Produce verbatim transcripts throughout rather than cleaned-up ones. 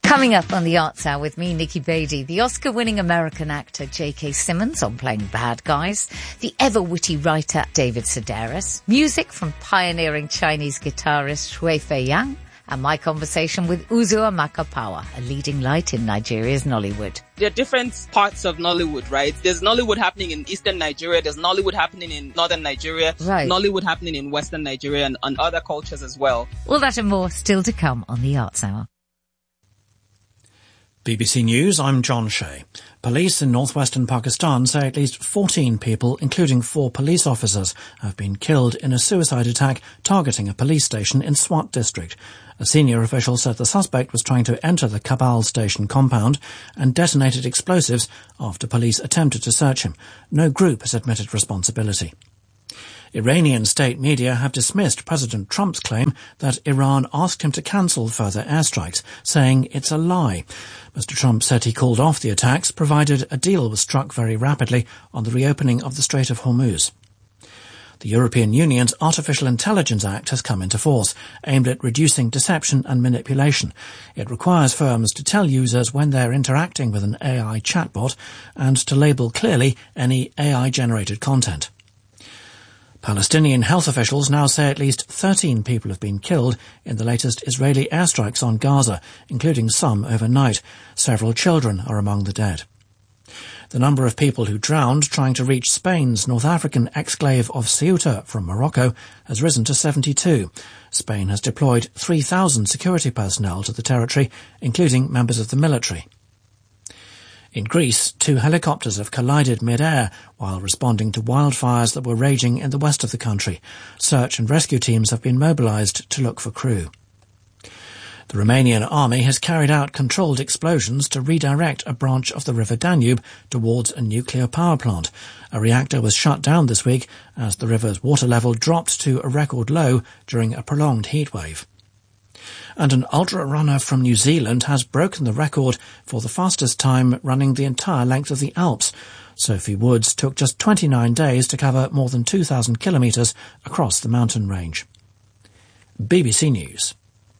Coming up on the Arts Hour with me, Nikki Beattie, the Oscar-winning American actor J K. Simmons on Playing Bad Guys, the ever-witty writer David Sedaris, music from pioneering Chinese guitarist Shui Fei Yang, and my conversation with Uzo Amaka Power, a leading light in Nigeria's Nollywood. There are different parts of Nollywood, right? There's Nollywood happening in eastern Nigeria, there's Nollywood happening in northern Nigeria, right. Nollywood happening in western Nigeria and, and other cultures as well. All that and more still to come on the Arts Hour. B B C News, I'm John Shea. Police in northwestern Pakistan say at least fourteen people, including four police officers, have been killed in a suicide attack targeting a police station in Swat district. A senior official said the suspect was trying to enter the Kabul station compound and detonated explosives after police attempted to search him. No group has admitted responsibility. Iranian state media have dismissed President Trump's claim that Iran asked him to cancel further airstrikes, saying it's a lie. Mister Trump said he called off the attacks, provided a deal was struck very rapidly on the reopening of the Strait of Hormuz. The European Union's Artificial Intelligence Act has come into force, aimed at reducing deception and manipulation. It requires firms to tell users when they're interacting with an A I chatbot and to label clearly any A I-generated content. Palestinian health officials now say at least thirteen people have been killed in the latest Israeli airstrikes on Gaza, including some overnight. Several children are among the dead. The number of people who drowned trying to reach Spain's North African exclave of Ceuta from Morocco has risen to seventy-two. Spain has deployed three thousand security personnel to the territory, including members of the military. In Greece, two helicopters have collided mid-air while responding to wildfires that were raging in the west of the country. Search and rescue teams have been mobilised to look for crew. The Romanian army has carried out controlled explosions to redirect a branch of the River Danube towards a nuclear power plant. A reactor was shut down this week as the river's water level dropped to a record low during a prolonged heatwave. And an ultra-runner from New Zealand has broken the record for the fastest time running the entire length of the Alps. Sophie Woods took just twenty-nine days to cover more than two thousand kilometres across the mountain range. B B C News.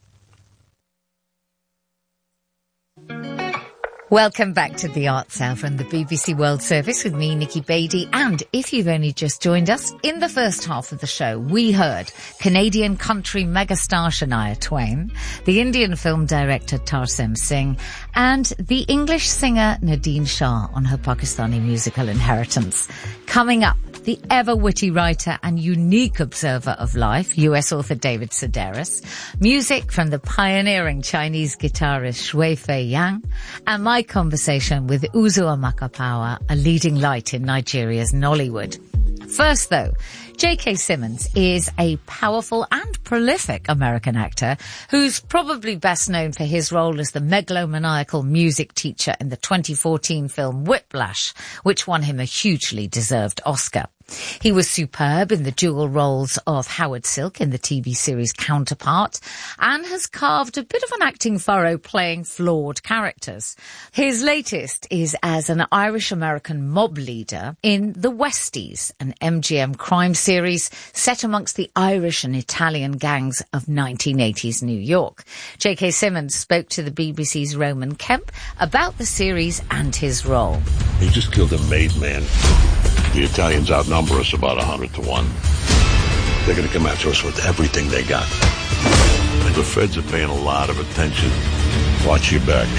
Welcome back to the Arts Hour from the B B C World Service with me, Nikki Beattie. And if you've only just joined us, in the first half of the show, we heard Canadian country megastar Shania Twain, the Indian film director Tarsem Singh, and the English singer Nadine Shah on her Pakistani musical inheritance. Coming up, the ever-witty writer and unique observer of life, U S author David Sedaris, music from the pioneering Chinese guitarist Shui Fei Yang, and my conversation with Uzo Amaka Power, a leading light in Nigeria's Nollywood. First, though, J K. Simmons is a powerful and prolific American actor who's probably best known for his role as the megalomaniacal music teacher in the twenty fourteen film Whiplash, which won him a hugely deserved Oscar. He was superb in the dual roles of Howard Silk in the T V series Counterpart and has carved a bit of an acting furrow playing flawed characters. His latest is as an Irish-American mob leader in The Westies, an M G M crime series set amongst the Irish and Italian gangs of nineteen eighties New York. J K. Simmons spoke to the B B C's Roman Kemp about the series and his role. He just killed a made man. The Italians outnumber us about a hundred to one. They're going to come after us with everything they got. And the feds are paying a lot of attention. Watch your back.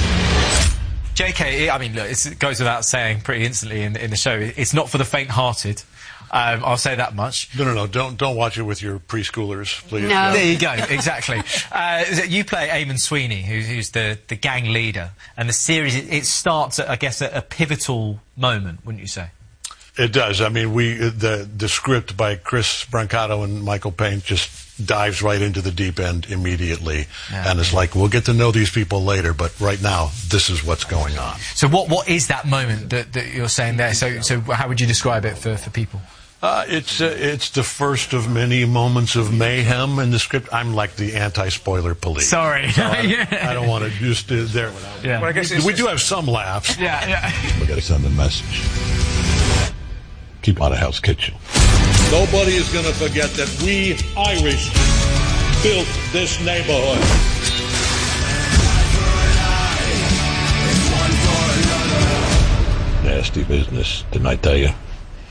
J K, I mean, look, it's, it goes without saying pretty instantly in, in the show, it's not for the faint-hearted. Um, I'll say that much. No, no, no, don't don't watch it with your preschoolers, please. No. Yeah. There you go, exactly. uh, you play Eamon Sweeney, who's, who's the, the gang leader, and the series, it, it starts, at, I guess, at a pivotal moment, wouldn't you say? It does. I mean, we the the script by Chris Brancato and Michael Payne just dives right into the deep end immediately, yeah, and it's like, we'll get to know these people later, but right now, this is what's going on. So what what is that moment that, that you're saying there? So so how would you describe it for, for people? Uh, it's uh, it's the first of many moments of mayhem in the script. I'm like the anti-spoiler police. Sorry. So I, yeah. I don't want to just uh, there. Yeah. Well, I guess we, we do have some laughs. Yeah, yeah. We got to send a message. Keep out of Hell's Kitchen. Nobody is going to forget that we Irish built this neighborhood. nasty business, didn't I tell you?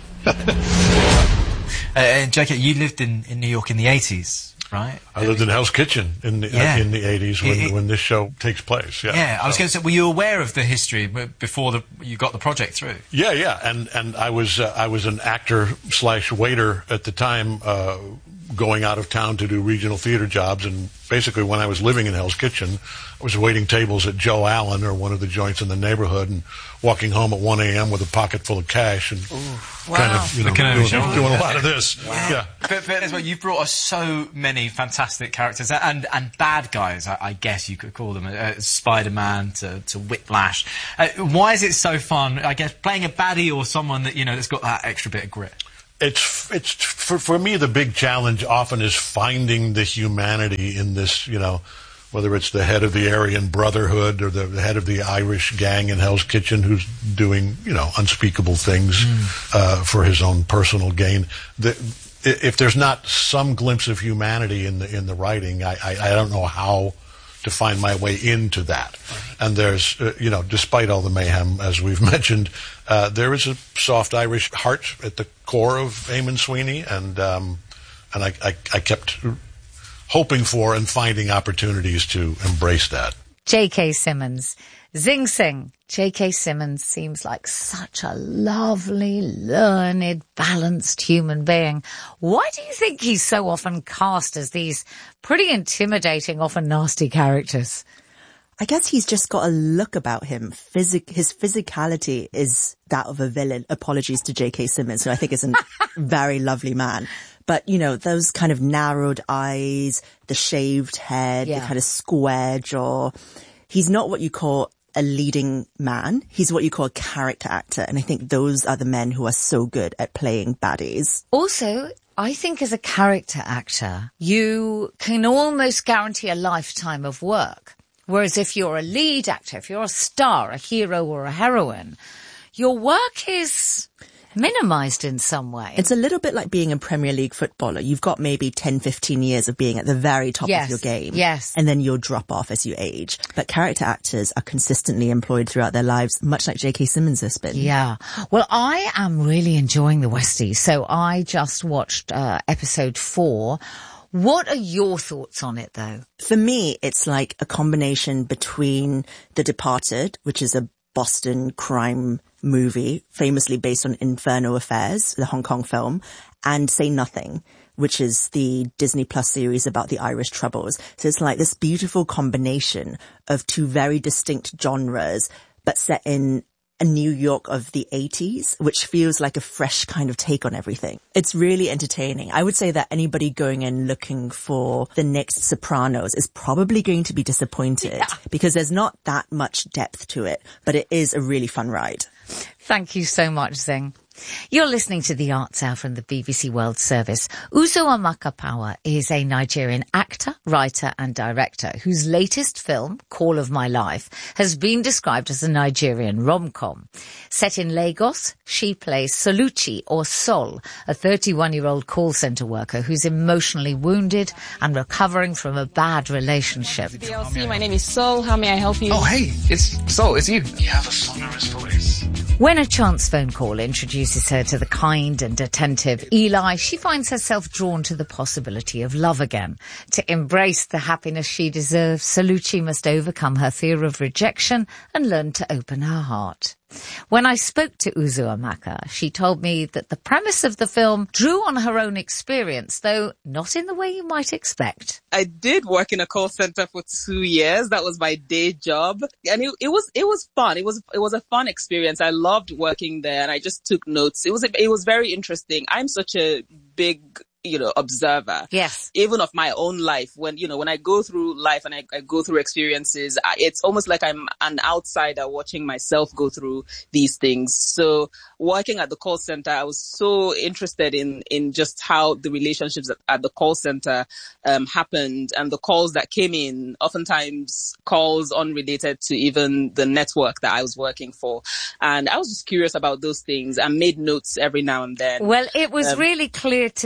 Uh, and J K, you lived in, in New York in the eighties, right? I lived in Hell's Kitchen in the Yeah. uh, in the eighties when, It- it- when this show takes place. Yeah, Yeah, I was So- going to say, were you aware of the history b- before the, you got the project through? Yeah, yeah, and and I was uh, I was an actor slash waiter at the time, uh, going out of town to do regional theater jobs, and basically when I was living in Hell's Kitchen, I was waiting tables at Joe Allen or one of the joints in the neighborhood, and walking home at one a.m. with a pocket full of cash and kind Wow. of you know Looking over doing, your shoulder. doing a lot of this. Yeah. But, but as well, you've brought us so many fantastic characters and and bad guys, I, I guess you could call them, uh, Spider-Man to, to Whiplash. Uh, why is it so fun? I guess playing a baddie or someone that you know that's got that extra bit of grit. It's it's for for me the big challenge often is finding the humanity in this, you know, whether it's the head of the Aryan Brotherhood or the, the head of the Irish gang in Hell's Kitchen who's doing, you know, unspeakable things mm. uh, for his own personal gain. The, if there's not some glimpse of humanity in the in the writing, I I, I don't know how to find my way into that. And there's, uh, you know, despite all the mayhem, as we've mentioned, uh, there is a soft Irish heart at the core of Eamon Sweeney, and um, and I, I, I kept hoping for and finding opportunities to embrace that. J K. Simmons. Zing Sing. J K. Simmons seems like such a lovely, learned, balanced human being. Why do you think he's so often cast as these pretty intimidating, often nasty characters? I guess he's just got a look about him. Physic- his physicality is that of a villain. Apologies to J K. Simmons, who I think is a very lovely man. But, you know, those kind of narrowed eyes, the shaved head, Yeah. the kind of square jaw. He's not what you call a leading man. He's what you call a character actor. And I think those are the men who are so good at playing baddies. Also, I think as a character actor, you can almost guarantee a lifetime of work. Whereas if you're a lead actor, if you're a star, a hero or a heroine, your work is minimized in some way. It's a little bit like being a Premier League footballer. You've got maybe ten, fifteen years of being at the very top Yes, of your game. yes. And then you'll drop off as you age. But character actors are consistently employed throughout their lives, much like J K. Simmons has been. Yeah. Well, I am really enjoying the Westies. So I just watched uh, episode four. What are your thoughts on it, though? For me, it's like a combination between The Departed, which is a Boston crime movie, famously based on Infernal Affairs, the Hong Kong film, and Say Nothing, which is the Disney Plus series about the Irish Troubles. So it's like this beautiful combination of two very distinct genres, but set in a New York of the eighties, which feels like a fresh kind of take on everything. It's really entertaining. I would say that anybody going in looking for the next Sopranos is probably going to be disappointed Yeah. because there's not that much depth to it, but it is a really fun ride. Thank you so much, Zing. You're listening to The Arts Hour from the B B C World Service. Uzoamaka Power is a Nigerian actor, writer and director whose latest film, Call of My Life, has been described as a Nigerian rom-com. Set in Lagos, she plays Soluchi, or Sol, a thirty-one-year-old call centre worker who's emotionally wounded and recovering from a bad relationship. B L C, my name is Sol. How may I help you? Oh, hey, it's Sol, it's you. You have a sonorous voice. When a chance phone call introduces her to the kind and attentive Eli, she finds herself drawn to the possibility of love again. To embrace the happiness she deserves, Soluchi must overcome her fear of rejection and learn to open her heart. When I spoke to Uzoamaka, she told me that the premise of the film drew on her own experience, though not in the way you might expect. I did work in a call center for two years. That was my day job. And it, it was, it was fun. It was, it was a fun experience. I loved working there and I just took notes. It was, it was very interesting. I'm such a big, you know, observer. Yes. Even of my own life. When, you know, when I go through life and I, I go through experiences, I, it's almost like I'm an outsider watching myself go through these things. So working at the call center, I was so interested in, in just how the relationships at, at the call center, um, happened and the calls that came in, oftentimes calls unrelated to even the network that I was working for. And I was just curious about those things and made notes every now and then. Well, it was Um, really clear to me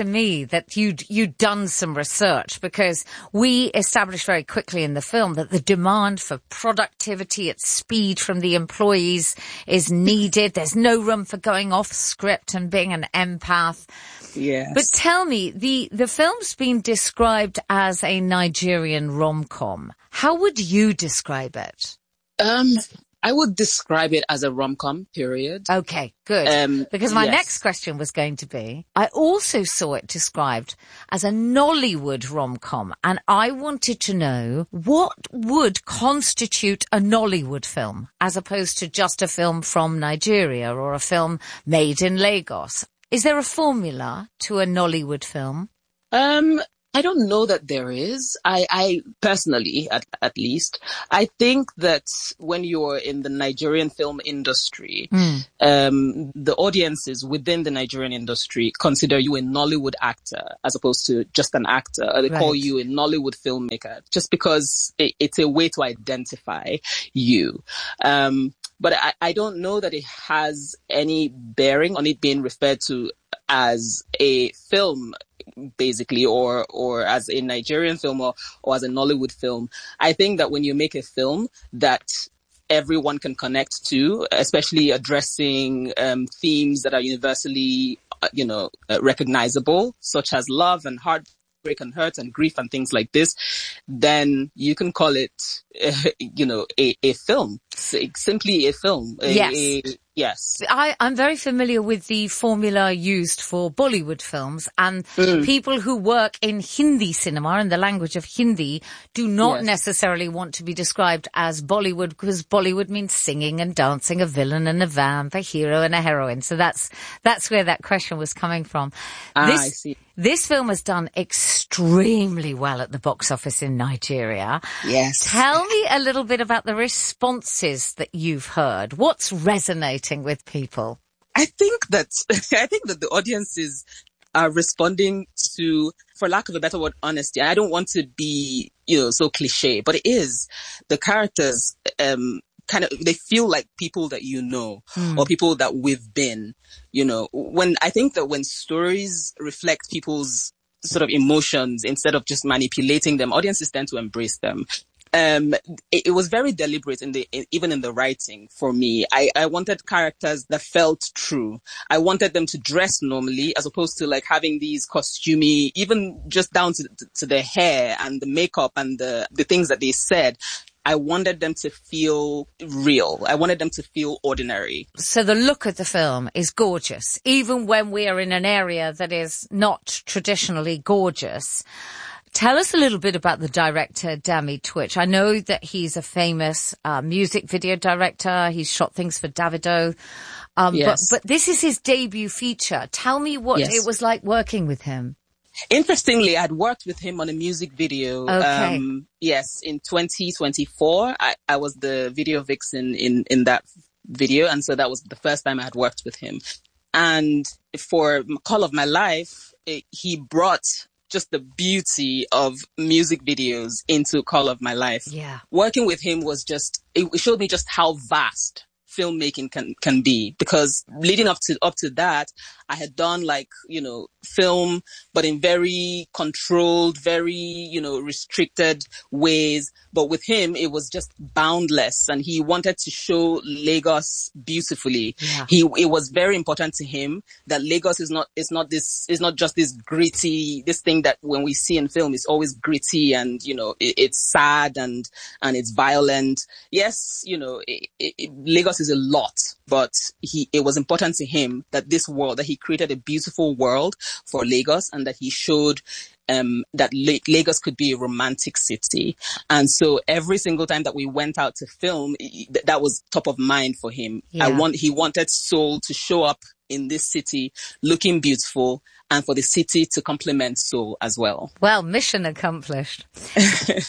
that you'd, you'd done some research, because we established very quickly in the film that the demand for productivity at speed from the employees is needed. There's no room for going off script and being an empath. Yes. But tell me, the, the film's been described as a Nigerian rom-com. How would you describe it? Um, I would describe it as a rom-com, period. Okay, good. Um, because my yes. next question was going to be, I also saw it described as a Nollywood rom-com, and I wanted to know what would constitute a Nollywood film as opposed to just a film from Nigeria or a film made in Lagos. Is there a formula to a Nollywood film? Um, I don't know that there is. I, I personally, at, at least, I think that when you're in the Nigerian film industry, mm. um, the audiences within the Nigerian industry consider you a Nollywood actor as opposed to just an actor. They right. call you a Nollywood filmmaker just because it, it's a way to identify you. Um, But I, I don't know that it has any bearing on it being referred to as a film, basically, or or as a Nigerian film or, or as a Nollywood film. I think that when you make a film that everyone can connect to, especially addressing um, themes that are universally, uh, you know, uh, recognizable, such as love and heartbreak and hurt and grief and things like this, then you can call it, uh, you know, a, a film. Simply a film. A, yes. A, yes. I, I'm very familiar with the formula used for Bollywood films, and mm. people who work in Hindi cinema, in the language of Hindi, do not yes. necessarily want to be described as Bollywood, because Bollywood means singing and dancing, a villain and a vamp, a hero and a heroine. So that's, that's where that question was coming from. Ah, this, I see. This film has done extremely well at the box office in Nigeria. Yes. Tell me a little bit about the responses that you've heard. What's resonating with people? I think that I think that the audiences are responding to, for lack of a better word, honesty. I don't want to be, you know, so cliche, but it is. The characters um kind of, they feel like people that you know, mm. or people that we've been, you know. When I think that when stories reflect people's sort of emotions instead of just manipulating them, audiences tend to embrace them. Um, it, it was very deliberate in the, in, even in the writing for me. I, I wanted characters that felt true. I wanted them to dress normally as opposed to like having these costumey, even just down to, to, to the hair and the makeup and the, the things that they said. I wanted them to feel real. I wanted them to feel ordinary. So the look of the film is gorgeous, even when we are in an area that is not traditionally gorgeous. Tell us a little bit about the director, Dami Twitch. I know that he's a famous uh, music video director. He's shot things for Davido. Um, yes. but, but this is his debut feature. Tell me what yes. it was like working with him. Interestingly, I'd worked with him on a music video. Okay. Um, yes, in twenty twenty-four, I, I was the video vixen in, in that video. And so that was the first time I had worked with him. And for Call of My Life, it, he brought just the beauty of music videos into Call of My Life. Yeah. Working with him was just, it showed me just how vast filmmaking can, can be, because leading up to, up to that, I had done like, you know, film, but in very controlled, very, you know, restricted ways. But with him, it was just boundless, and he wanted to show Lagos beautifully. Yeah. He, it was very important to him that Lagos is not, is not this, is not just this gritty, this thing that when we see in film is always gritty and, you know, it, it's sad and, and it's violent. Yes, you know, it, it, Lagos is a lot, but he, it was important to him that this world, that he created a beautiful world for Lagos, and that he showed um, that La- Lagos could be a romantic city. And so every single time that we went out to film, th- that was top of mind for him. Yeah. I want, he wanted Soul to show up in this city looking beautiful, and for the city to complement Soul as well. Well, mission accomplished.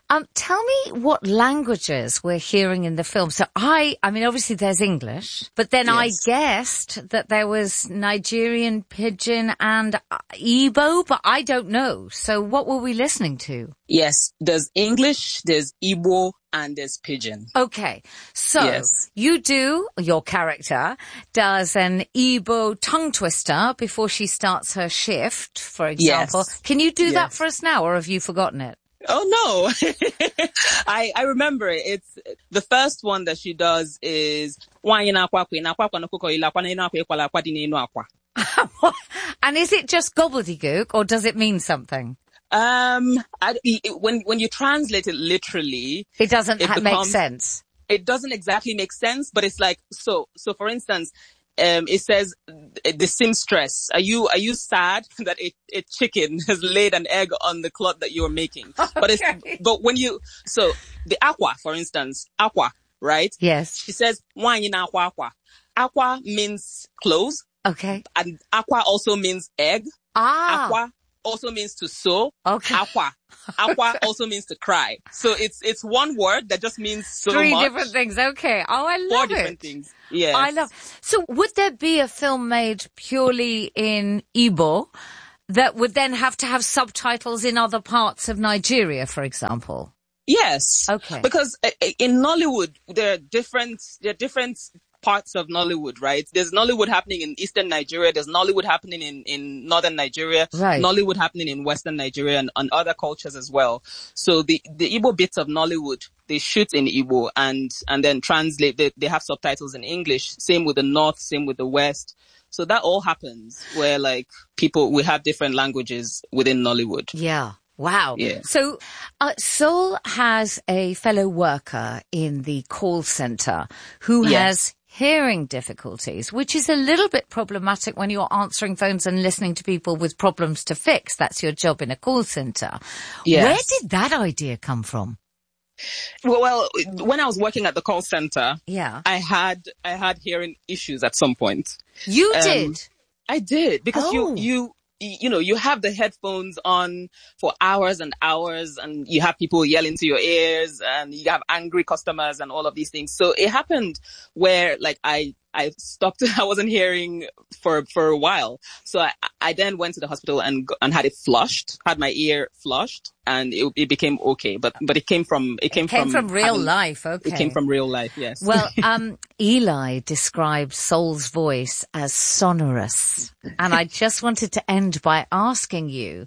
Um, tell me what languages we're hearing in the film. So I, I mean, obviously there's English, but then yes. I guessed that there was Nigerian Pidgin and uh, Igbo, but I don't know. So what were we listening to? Yes, there's English, there's Igbo, and there's Pidgin. Okay, so yes. you do, your character does an Igbo tongue twister before she starts her shift, for example. Yes. Can you do yes. that for us now, or have you forgotten it? Oh no, I I remember it. It's the first one that she does is and is it just gobbledygook or does it mean something? Um, I, it, when when you translate it literally, it doesn't it ha- becomes, make sense. It doesn't exactly make sense, but it's like so. So for instance. Um, it says the seamstress. Are you are you sad that a, a chicken has laid an egg on the cloth that you're making? Okay. But it's but when you so the aqua, for instance, aqua, right? Yes. She says wine aqua aqua. Aqua means clothes. Okay. And aqua also means egg. Ah. Aqua also means to sew. Okay. Aqua. Aqua also means to cry. So it's it's one word that just means so Three much. different things. Okay. Oh, I love Four it. different things. Yes. I love. So would there be a film made purely in Igbo that would then have to have subtitles in other parts of Nigeria, for example? Yes. Okay. Because in Nollywood, there are different, there are different parts of Nollywood, right? There's Nollywood happening in Eastern Nigeria. There's Nollywood happening in, in Northern Nigeria. Right. Nollywood happening in Western Nigeria and, and other cultures as well. So the, the Igbo bits of Nollywood, they shoot in Igbo and, and then translate. They, they have subtitles in English. Same with the North, same with the West. So that all happens where like people, we have different languages within Nollywood. Yeah. Wow. Yeah. So, uh, Sol has a fellow worker in the call center who Yes. has hearing difficulties, which is a little bit problematic when you're answering phones and listening to people with problems to fix. That's your job in a call center. Yes. Where did that idea come from? Well, well, when I was working at the call center, Yeah. I had, I had hearing issues at some point. You Um, did? I did because Oh. you, you, you know, you have the headphones on for hours and hours and you have people yelling to your ears and you have angry customers and all of these things. So it happened where like I, I stopped, I wasn't hearing for, for a while. So I, I then went to the hospital and, and had it flushed, had my ear flushed and it, it became okay. But, but it came from, it came, It came from, from real having- life. Okay. It came from real life. Yes. Well, um, Eli described Sol's voice as sonorous. And I just wanted to end by asking you,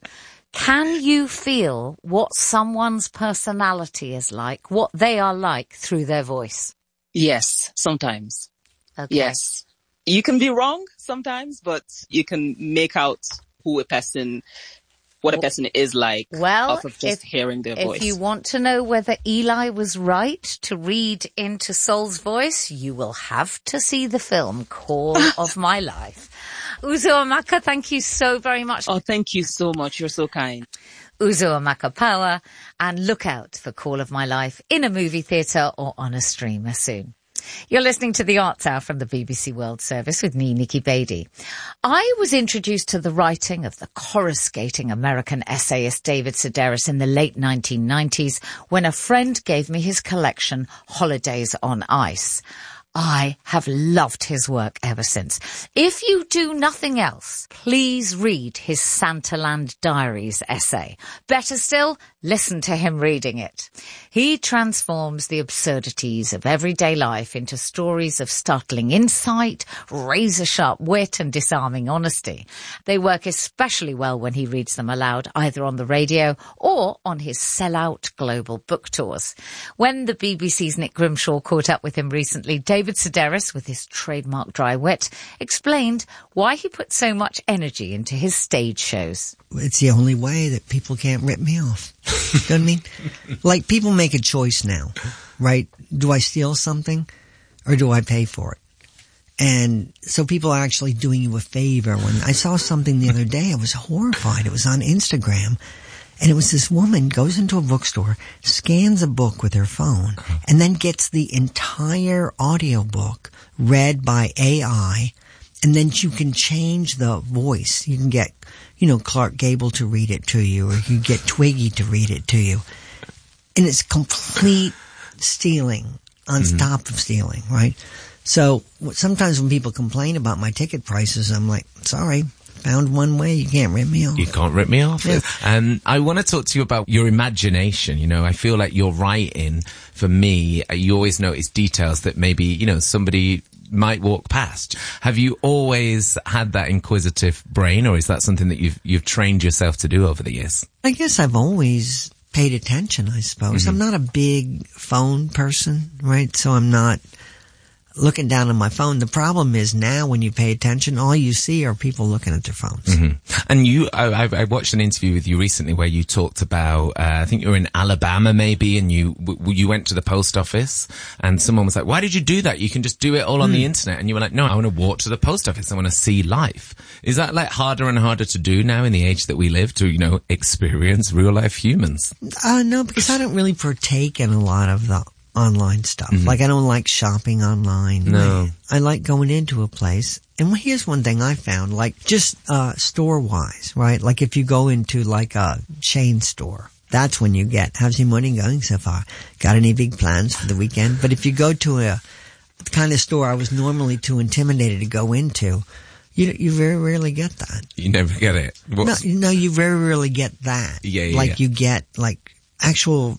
can you feel what someone's personality is like, what they are like through their voice? Yes, sometimes. Okay. Yes. You can be wrong sometimes, but you can make out who a person, what a person is like Well, off of just if, hearing their if voice. you want to know whether Eli was right to read into Sol's voice, you will have to see the film Call of My Life. Uzo Amaka, thank you so very much. Oh, thank you so much. You're so kind. Uzo Amaka Power, and look out for Call of My Life in a movie theatre or on a streamer soon. You're listening to The Arts Hour from the B B C World Service with me, Nikki Beattie. I was introduced to the writing of the coruscating American essayist David Sedaris in the late nineteen nineties when a friend gave me his collection, Holidays on Ice. I have loved his work ever since. If you do nothing else, please read his Santaland Diaries essay. Better still, listen to him reading it. He transforms the absurdities of everyday life into stories of startling insight, razor-sharp wit and disarming honesty. They work especially well when he reads them aloud, either on the radio or on his sell-out global book tours. When the B B C's Nick Grimshaw caught up with him recently, David Sedaris, with his trademark dry wit, explained why he put so much energy into his stage shows. It's the only way that people can't rip me off. You know what I mean? Like, people make a choice now, right? Do I steal something or do I pay for it? And so people are actually doing you a favor. When I saw something the other day, I was horrified. It was on Instagram. And it was this woman goes into a bookstore, scans a book with her phone, and then gets the entire audiobook read by A I. And then you can change the voice. You can get, you know, Clark Gable to read it to you, or you can get Twiggy to read it to you. and it's complete stealing on Mm-hmm. top of stealing, right? So sometimes when people complain about my ticket prices, I'm like, sorry, found one way. You can't rip me off. You can't rip me off. Yeah. Um, I want to talk to you about your imagination. You know, I feel like your writing, for me, uh, you always notice details that maybe, you know, somebody might walk past. Have you always had that inquisitive brain, or is that something that you've you've trained yourself to do over the years? I guess I've always paid attention, I suppose. Mm-hmm. I'm not a big phone person, right? So I'm not looking down on my phone. The problem is now when you pay attention, all you see are people looking at their phones. Mm-hmm. And you, I, I watched an interview with you recently where you talked about, uh, I think you were in Alabama maybe, and you w- you went to the post office, and someone was like, "Why did you do that? You can just do it all on mm. the internet." And you were like, "No, I want to walk to the post office. I want to see life." Is that like harder and harder to do now in the age that we live, to, you know, experience real life humans? Uh, no, because I don't really partake in a lot of the online stuff. Mm-hmm. Like, I don't like shopping online. No. I, I like going into a place. And here's one thing I found, like, just uh store-wise, right? Like, if you go into, like, a chain store, that's when you get, how's your money going so far? Got any big plans for the weekend? But if you go to a kind of store I was normally too intimidated to go into, you you very rarely get that. You never get it. No, no, you very rarely get that. Yeah, yeah, Like, yeah. you get, like, actual